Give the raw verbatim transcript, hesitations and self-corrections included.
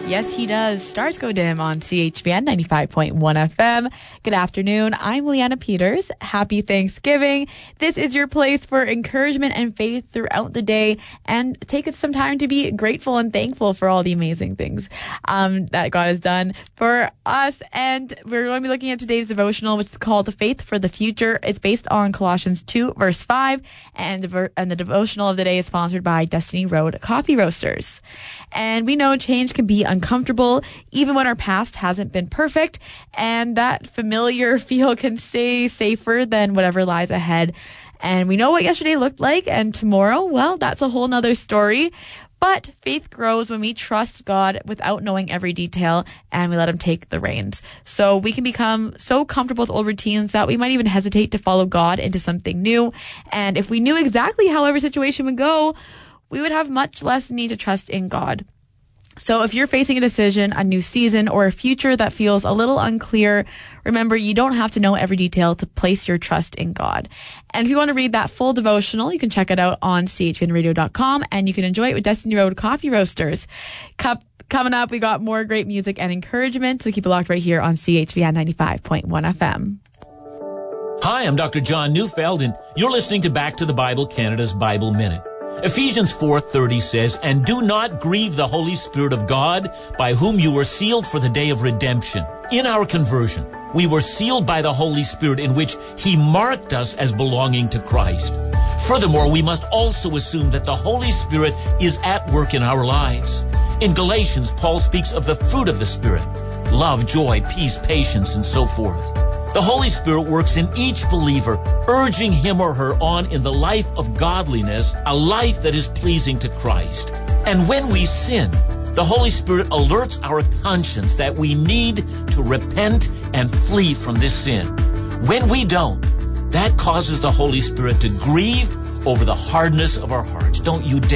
Yes, he does. Stars go dim on C H V N ninety-five point one F M. Good afternoon. I'm Leanna Peters. Happy Thanksgiving. This is your place for encouragement and faith throughout the day, and take some time to be grateful and thankful for all the amazing things um, that God has done for us. And we're going to be looking at today's devotional, which is called Faith for the Future. It's based on Colossians two, verse five, and, and the devotional of the day is sponsored by Destiny Road Coffee Roasters. And we know change can be uncomfortable, even when our past hasn't been perfect, and that familiar feel can stay safer than whatever lies ahead. And we know what yesterday looked like, and tomorrow, well, that's a whole nother story. But faith grows when we trust God without knowing every detail, and we let him take the reins. So we can become so comfortable with old routines that we might even hesitate to follow God into something new. And if we knew exactly how every situation would go, we would have much less need to trust in God. So if you're facing a decision, a new season, or a future that feels a little unclear, remember, you don't have to know every detail to place your trust in God. And if you want to read that full devotional, you can check it out on c h v n radio dot com, and you can enjoy it with Destiny Road Coffee Roasters. Cup, coming up, we got more great music and encouragement, so keep it locked right here on C H V N ninety-five point one F M. Hi, I'm Doctor John Neufeld, and you're listening to Back to the Bible, Canada's Bible Minute. Ephesians four thirty says, "And do not grieve the Holy Spirit of God, by whom you were sealed for the day of redemption." In our conversion, we were sealed by the Holy Spirit, in which he marked us as belonging to Christ. Furthermore, we must also assume that the Holy Spirit is at work in our lives. In Galatians, Paul speaks of the fruit of the Spirit: love, joy, peace, patience, and so forth. The Holy Spirit works in each believer, urging him or her on in the life of godliness, a life that is pleasing to Christ. And when we sin, the Holy Spirit alerts our conscience that we need to repent and flee from this sin. When we don't, that causes the Holy Spirit to grieve over the hardness of our hearts. Don't you dare.